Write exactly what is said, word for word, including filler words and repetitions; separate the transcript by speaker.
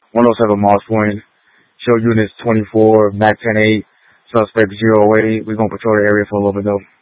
Speaker 1: one oh seven Moss Point. Show units twenty-four, MAC ten eight, suspect zero eight. We're going to patrol the area for a little bit though.